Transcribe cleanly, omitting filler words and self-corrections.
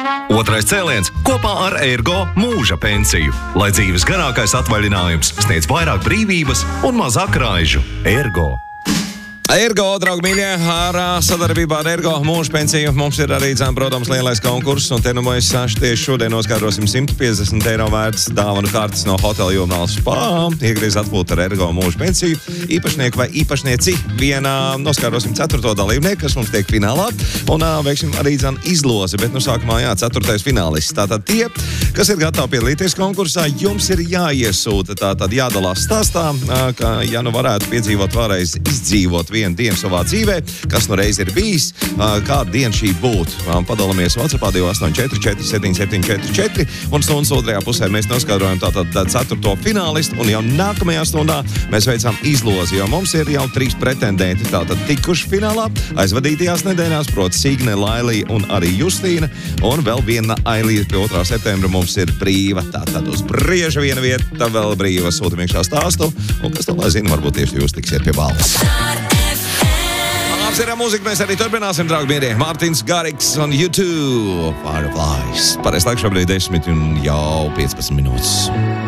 Otrais cēliens kopā ar Ergo mūža pensiju. Lai dzīves garākais atvaļinājums sniedz vairāk brīvības un mazāk raižu. Ergo. Ergo, draugi mīļie, ar sadarbībā ar Ergo mūža pensiju mums ir arī, protams, lielais konkurss, un te nu mēs tieši šodien noskaidrosim 150 eiro vērts dāvanu kartes no hotela Jūrmālas Spā. Iegriez atpūt ar Ergo mūža pensiju. Īpašnieku vai īpašnieci noskaidrosim 4. dalībnieku, kas mums tiek finālā, un veiksim arī izlozi, bet sākumā 4. finālists. Tātad tie, kas ir gatavi piedalīties konkursā, jums ir jāiesūta, tātad jādalās stāstā, ka varētu piedzīvot vēlreiz izdzīvot vienu dienu savā dzīvē, kas reiz ir bijis, kāda diena šī būtu. Padalāmies WhatsAppā 284 7744, un stundas otrajā pusē mēs noskaidrojam tātad 4. finālistu, un jau nākamajā stundā mēs veicām izlozi, jo mums ir jau 3 pretendenti tātad tikuši finālā aizvadītajās nedēļās, proti Signe, Lailija un arī Justīna, un vēl viena Ailija pie 2. septembra mums ir brīva, tātad uz brieža viena vieta, vēl brīva, sūtam iekšā stāstu, un kas to lai zina, varbūt tieši jūs tiksiet pie balvas. Apsirā mūziku mēs arī turpināsim, draugi mīļie. Mārtiņš Gariks un U2 Fireflies. Pareiz laiks šobrīd 10 un jau 15 minūtes.